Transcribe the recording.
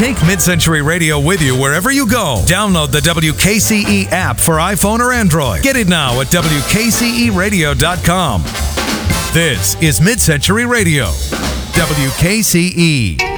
Take Mid-Century Radio with you wherever you go. Download the WKCE app for iPhone or Android. Get it now at WKCEradio.com. This is Mid-Century Radio, WKCE.